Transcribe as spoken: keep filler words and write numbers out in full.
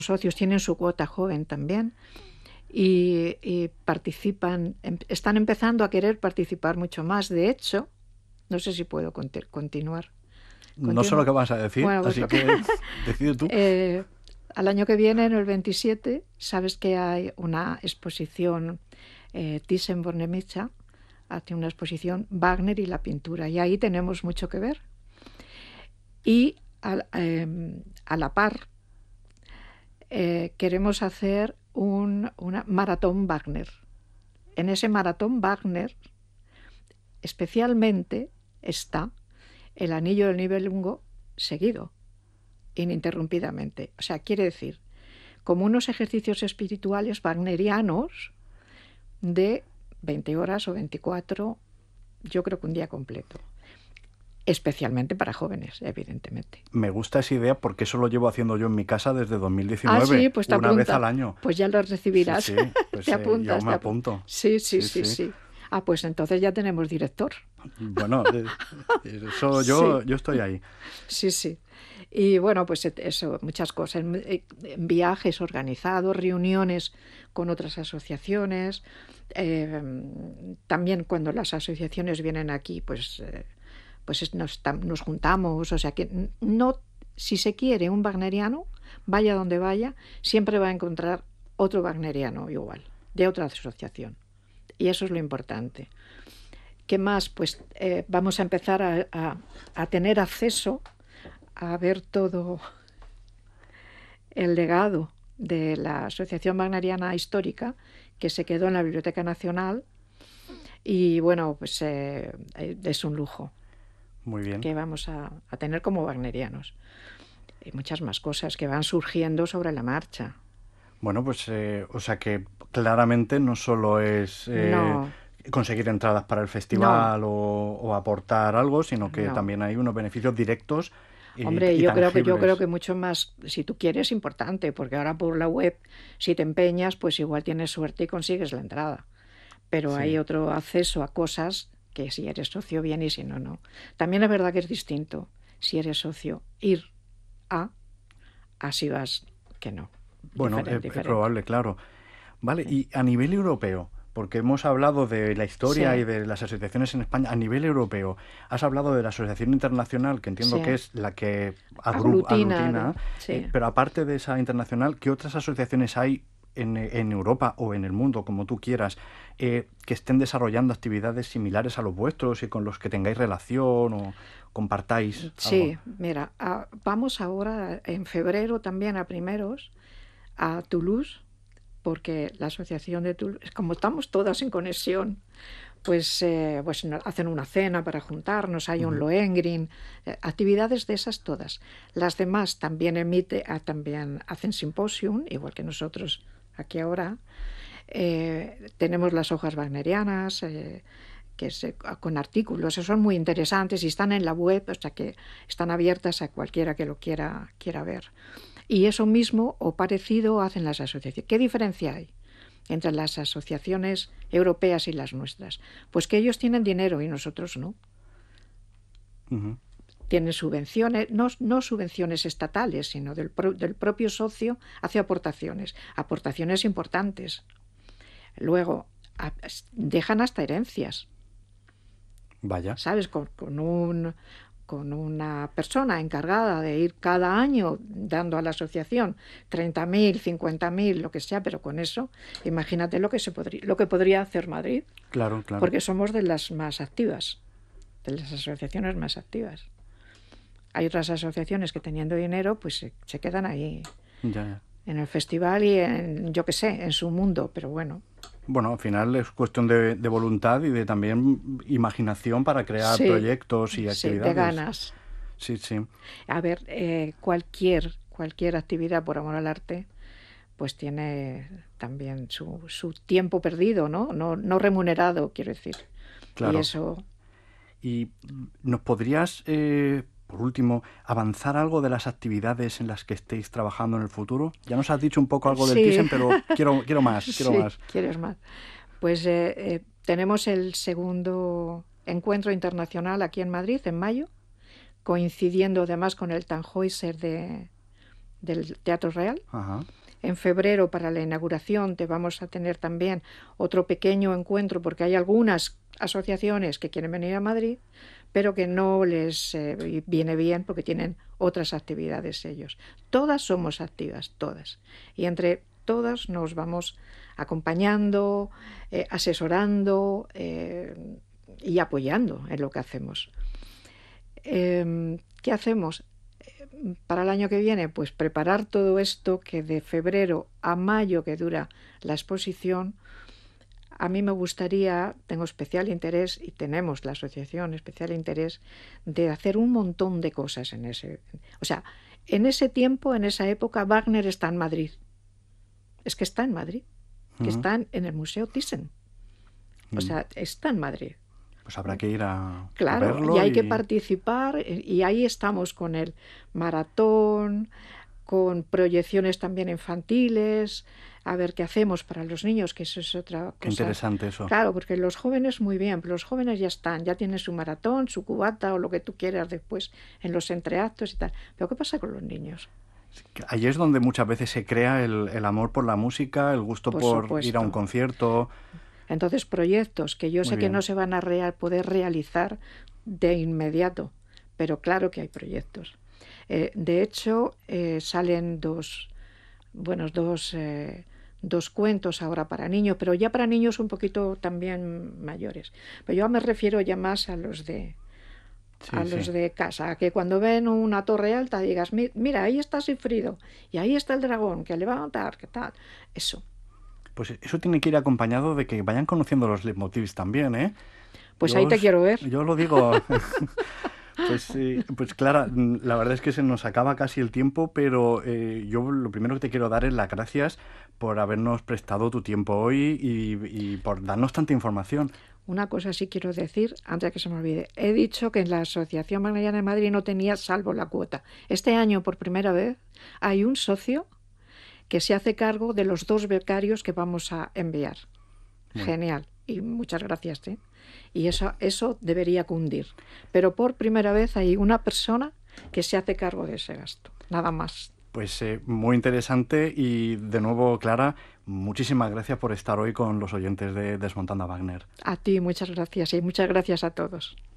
socios tienen su cuota joven también y, y participan, em, están empezando a querer participar mucho más. De hecho, no sé si puedo conti- continuar. No sé lo Continúo. que vas a decir, Bueno, pues así lo que que decide tú. eh, al año que viene, en el veintisiete, sabes que hay una exposición, eh, Thyssen-Bornemisza hace una exposición Wagner y la pintura, y ahí tenemos mucho que ver. Y a, eh, a la par eh, queremos hacer un una maratón Wagner. En ese maratón Wagner especialmente está el Anillo del Nibelungo seguido, ininterrumpidamente. O sea, quiere decir, como unos ejercicios espirituales wagnerianos de veinte horas o veinticuatro, yo creo que un día completo. Especialmente para jóvenes, evidentemente. Me gusta esa idea porque eso lo llevo haciendo yo en mi casa desde Ah, sí, dos mil diecinueve, pues te una vez apunta. al año. Pues ya lo Sí, recibirás. sí, Te pues eh, yo apuntas, me te apuntas. apunto. Sí, sí, Sí, sí, sí. sí. Ah, pues entonces ya tenemos director. Bueno, eh, eso yo, Sí, yo estoy ahí. sí, sí. Y bueno, pues eso, muchas cosas. Eh, Viajes organizados, reuniones con otras asociaciones. Eh, también cuando las asociaciones vienen aquí, pues, eh, pues nos, nos juntamos. O sea que no, si se quiere un wagneriano, vaya donde vaya, siempre va a encontrar otro wagneriano igual, de otra asociación. Y eso es lo importante. ¿Qué más? Pues eh, vamos a empezar a, a, a tener acceso a ver todo el legado de la Asociación Wagneriana Histórica, que se quedó en la Biblioteca Nacional, y bueno, pues eh, es un lujo Muy bien. que vamos a, a tener como wagnerianos. Y muchas más cosas que van surgiendo sobre la marcha. Bueno, pues, eh, o sea que claramente no solo es eh, No, conseguir entradas para el no, festival o, o aportar algo, sino que no. también hay unos beneficios directos y, Hombre, y yo creo que yo creo tangibles. que mucho más, si tú quieres, importante, porque ahora por la web, si te empeñas, pues igual tienes suerte y consigues la entrada. Pero hay Sí. otro acceso a cosas que si eres socio bien y si no, no. También es verdad que es distinto si eres socio ir a, a si vas que no. Bueno, es, Diferente, es diferente. probable, claro. Vale, Sí. y a nivel europeo, porque hemos hablado de la historia y Sí, de las asociaciones en España, a nivel europeo, has hablado de la Asociación Internacional, que entiendo que sí. es la que agru- Aglutina, aglutina, de, eh, sí. pero aparte de esa internacional, ¿qué otras asociaciones hay en, en Europa o en el mundo, como tú quieras, eh, que estén desarrollando actividades similares a los vuestros y con los que tengáis relación o compartáis algo? Sí, mira, a, vamos ahora en febrero también a primeros a Toulouse, porque la asociación de Toulouse, como estamos todas en conexión, pues, eh, pues hacen una cena para juntarnos, hay un Ujú. Lohengrin, eh, actividades de esas todas. Las demás también emite, ah, también hacen simposium, igual que nosotros aquí ahora. Eh, tenemos las hojas wagnerianas, eh, que es, eh, con artículos, son muy interesantes y están en la web, o sea que están abiertas a cualquiera que lo quiera, quiera ver. Y eso mismo o parecido hacen las asociaciones. ¿Qué diferencia hay entre las asociaciones europeas y las nuestras? Pues que ellos tienen dinero y nosotros no. Ujú. Tienen subvenciones, no, no subvenciones estatales, sino del, pro, del propio socio hace aportaciones, aportaciones importantes. Luego, a, dejan hasta herencias, Vaya. ¿sabes? Con, con un, con una persona encargada de ir cada año dando a la asociación treinta mil, cincuenta mil, lo que sea, pero con eso, imagínate lo que, se podría, lo que podría hacer Madrid, Claro, claro. porque somos de las más activas, de las asociaciones más activas. Hay otras asociaciones que teniendo dinero, pues se, se quedan ahí Ya, ya. en el festival y en, yo qué sé, en su mundo, pero bueno. Bueno, al final es cuestión de, de voluntad y de también imaginación para crear Sí, proyectos y sí, de actividades. ganas. Sí, sí, A ver, eh, cualquier, cualquier actividad por amor al arte, pues tiene también su, su tiempo perdido, ¿no? ¿no? No remunerado, quiero decir. Y claro. eso, ¿Y nos podrías, eh, por último, avanzar algo de las actividades en las que estéis trabajando en el futuro? Ya nos has dicho un poco algo del sí, Thyssen, pero quiero, quiero más, quiero sí, más. quieres más. Pues eh, eh, tenemos el segundo encuentro internacional aquí en Madrid, en mayo, coincidiendo además con el Tannhäuser de, del Teatro Real. Ajá. En febrero, para la inauguración, te vamos a tener también otro pequeño encuentro, porque hay algunas asociaciones que quieren venir a Madrid, pero que no les eh, viene bien porque tienen otras actividades ellos. Todas somos activas, todas. Y entre todas nos vamos acompañando, eh, asesorando eh, y apoyando en lo que hacemos. Eh, ¿Qué hacemos? Para el año que viene, pues preparar todo esto que de febrero a mayo que dura la exposición. A mí me gustaría, tengo especial interés y tenemos la asociación especial interés de hacer un montón de cosas en ese, o sea, en ese tiempo, en esa época, Wagner está en Madrid. Es que está en Madrid, que Uh-huh. está en el Museo Thyssen. O Uh-huh. sea, está en Madrid. Pues habrá que ir a, Claro, a verlo y hay y... que participar, y ahí estamos con el maratón, con proyecciones también infantiles, a ver qué hacemos para los niños, que eso es otra cosa. Qué interesante eso. Claro, porque los jóvenes muy bien, pero los jóvenes ya están, ya tienen su maratón, su cubata o lo que tú quieras después en los entreactos y tal. Pero ¿qué pasa con los niños? Ahí es donde muchas veces se crea el, el amor por la música, el gusto Por por supuesto. ir a un concierto. Entonces, proyectos que yo Muy sé bien. que no se van a real, poder realizar de inmediato, pero claro que hay proyectos. Eh, de hecho, eh, salen dos, bueno, dos, eh, dos cuentos ahora para niños, pero ya para niños un poquito también mayores. Pero yo me refiero ya más a los de Sí, a los sí. de casa, que cuando ven una torre alta digas, mira, ahí está Sigfrido, y ahí está el dragón, que le va a matar, que tal. Eso. Pues eso tiene que ir acompañado de que vayan conociendo los leitmotivs también, ¿eh? Pues Yo ahí te os- quiero ver. Yo lo digo. Pues sí, pues Clara, la verdad es que se nos acaba casi el tiempo, pero eh, yo lo primero que te quiero dar es las gracias por habernos prestado tu tiempo hoy y, y por darnos tanta información. Una cosa sí quiero decir, antes de que se me olvide. He dicho que en la Asociación Wagneriana de Madrid no tenía salvo la cuota. Este año, por primera vez, hay un socio que se hace cargo de los dos becarios que vamos a enviar. Bueno. Genial. Y muchas gracias, ¿eh? Y eso, eso debería cundir. Pero por primera vez hay una persona que se hace cargo de ese gasto. Nada más. Pues eh, muy interesante y de nuevo, Clara, muchísimas gracias por estar hoy con los oyentes de Desmontando a Wagner. A ti muchas gracias y muchas gracias a todos.